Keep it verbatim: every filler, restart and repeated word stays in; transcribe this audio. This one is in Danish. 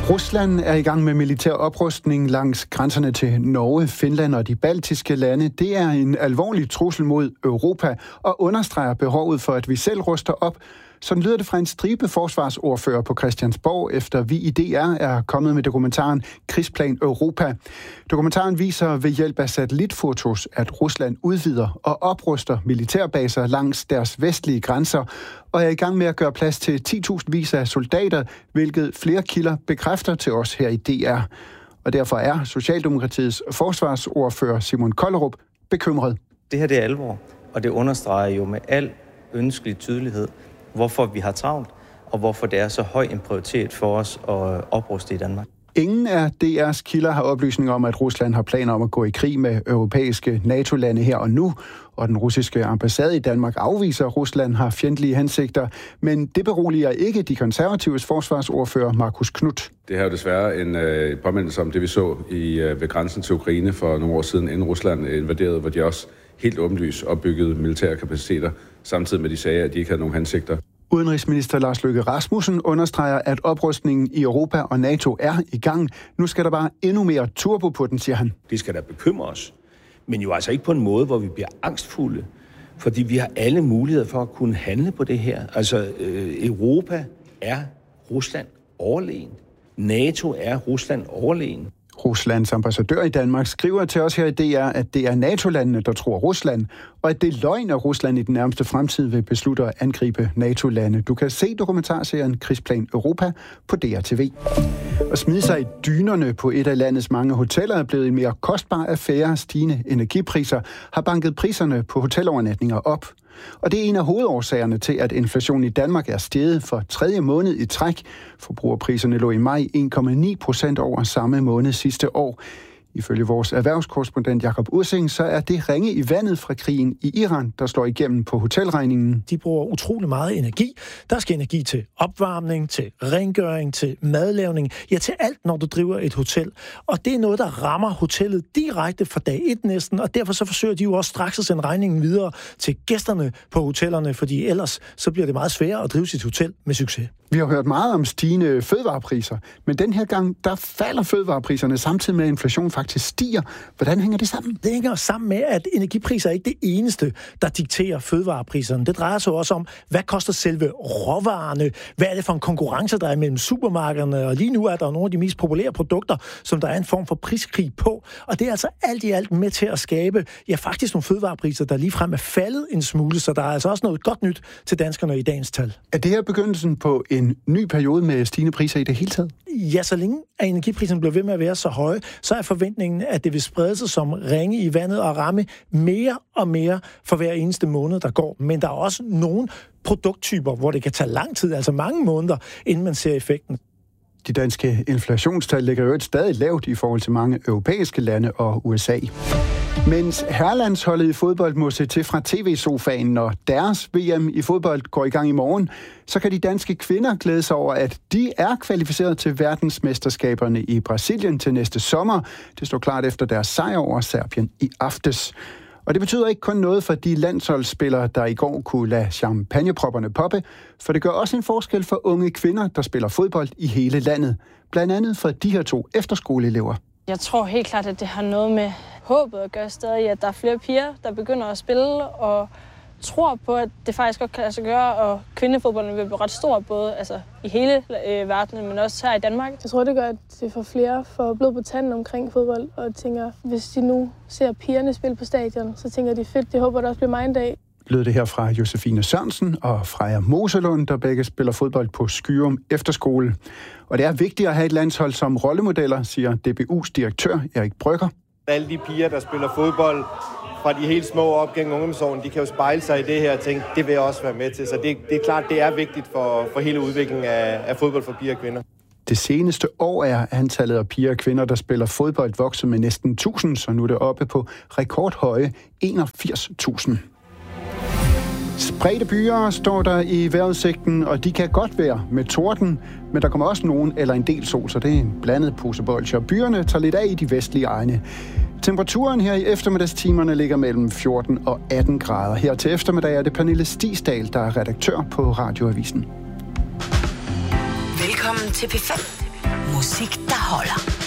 Rusland er i gang med militær oprustning langs grænserne til Norge, Finland og de baltiske lande. Det er en alvorlig trussel mod Europa og understreger behovet for, at vi selv ruster op. Sådan lyder det fra en stribe forsvarsordfører på Christiansborg, efter vi i D R er kommet med dokumentaren Krigsplan Europa. Dokumentaren viser ved hjælp af satellitfotos, at Rusland udvider og opruster militærbaser langs deres vestlige grænser og er i gang med at gøre plads til ti tusind vis af soldater, hvilket flere kilder bekræfter til os her i D R. Og derfor er Socialdemokratiets forsvarsordfører Simon Kollerup bekymret. Det her det er alvor, og det understreger jo med al ønskelig tydelighed, hvorfor vi har travlt, og hvorfor det er så høj en prioritet for os at opruste i Danmark. Ingen af D R's kilder har oplysninger om, at Rusland har planer om at gå i krig med europæiske NATO-lande her og nu, og den russiske ambassade i Danmark afviser, at Rusland har fjendtlige hensigter, men det beroliger ikke de konservatives forsvarsordfører Marcus Knuth. Det her er jo desværre en øh, påmindelse om det, vi så i, øh, ved grænsen til Ukraine for nogle år siden, inden Rusland invaderede, hvor de også helt åbenlyst opbyggede militære kapaciteter, samtidig med de sagde, at de ikke havde nogen hensigter. Udenrigsminister Lars Løkke Rasmussen understreger, at oprustningen i Europa og NATO er i gang. Nu skal der bare endnu mere turbo på den, siger han. Det skal da bekymre os, men jo altså ikke på en måde, hvor vi bliver angstfulde, fordi vi har alle muligheder for at kunne handle på det her. Altså, øh, Europa er Rusland overlegen. NATO er Rusland overlegen. Ruslands ambassadør i Danmark skriver til os her i D R, at det er NATO-landene, der tror Rusland, og at det er løgn, at Rusland i den nærmeste fremtid vil beslutte at angribe NATO-lande. Du kan se dokumentarserien Krigsplan Europa på D R T V. At smide sig i dynerne på et af landets mange hoteller er blevet en mere kostbar affære. Stigende energipriser har banket priserne på hotelovernatninger op. Og det er en af hovedårsagerne til, at inflationen i Danmark er steget for tredje måned i træk. Forbrugerpriserne lå i maj en komma ni procent over samme måned sidste år. Ifølge vores erhvervskorrespondent Jakob Ursing, så er det ringe i vandet fra krigen i Iran, der slår igennem på hotelregningen. De bruger utrolig meget energi. Der skal energi til opvarmning, til rengøring, til madlavning, ja til alt, når du driver et hotel. Og det er noget, der rammer hotellet direkte fra dag et næsten, og derfor så forsøger de jo også straks at sende regningen videre til gæsterne på hotellerne, fordi ellers så bliver det meget sværere at drive sit hotel med succes. Vi har hørt meget om stigende fødevarepriser, men den her gang, der falder fødevarepriserne samtidig med, at inflationen faktisk stiger. Hvordan hænger det sammen? Det hænger sammen med, at energipriser er ikke det eneste, der dikterer fødevarepriserne. Det drejer sig også om, hvad koster selve råvarerne? Hvad er det for en konkurrence, der er mellem supermarkederne? Og lige nu er der nogle af de mest populære produkter, som der er en form for priskrig på. Og det er altså alt i alt med til at skabe, ja faktisk nogle fødevarepriser, der ligefrem er faldet en smule. Så der er altså også noget godt nyt til danskerne i dagens tal. Er det her begyndelsen på en ny periode med stigende priser i det hele taget? Ja, så længe at energipriserne bliver ved med at være så høje, så er forventningen, at det vil sprede sig som ringe i vandet og ramme mere og mere for hver eneste måned, der går. Men der er også nogle produkttyper, hvor det kan tage lang tid, altså mange måneder, inden man ser effekten. De danske inflationstal ligger jo et stadig lavt i forhold til mange europæiske lande og U S A. Mens herrelandsholdet i fodbold må se til fra tv-sofaen, når deres V M i fodbold går i gang i morgen, så kan de danske kvinder glæde sig over, at de er kvalificeret til verdensmesterskaberne i Brasilien til næste sommer. Det står klart efter deres sejr over Serbien i aftes. Og det betyder ikke kun noget for de landsholdsspillere, der i går kunne lade champagnepropperne poppe, for det gør også en forskel for unge kvinder, der spiller fodbold i hele landet. Blandt andet for de her to efterskoleelever. Jeg tror helt klart, at det har noget med håbet at gøre stadig, at der er flere piger, der begynder at spille og tror på, at det faktisk godt kan lade sig gøre, og kvindefodbolden vil blive ret stor, både altså, i hele øh, verdenen, men også her i Danmark. Jeg tror, det gør, at det får flere får blod på tanden omkring fodbold, og tænker, hvis de nu ser pigerne spille på stadion, så tænker de fedt, det håber, der også bliver mig en dag. Lød det her fra Josefine Sørensen og Freja Moselund, der begge spiller fodbold på Skyrum Efterskole. Og det er vigtigt at have et landshold som rollemodeller, siger D B U's direktør Erik Brygger. Alle de piger, der spiller fodbold fra de helt små op gennem ungdomsårene, de kan jo spejle sig i det her og tænke, det vil jeg også være med til. Så det, det er klart, det er vigtigt for, for hele udviklingen af, af fodbold for piger og kvinder. Det seneste år er antallet af piger og kvinder, der spiller fodbold, vokset med næsten tusind, så nu er det oppe på rekordhøje enogfirs tusind. Spredte byer står der i vejrudsigten, og de kan godt være med torden, men der kommer også nogen eller en del sol, så det er en blandet pose bolsjer. Byerne tager lidt af i de vestlige egne. Temperaturen her i eftermiddagstimerne ligger mellem fjorten og atten grader. Her til eftermiddag er det Pernille Stigsdal, der er redaktør på Radioavisen. Velkommen til P fem Musik, der holder.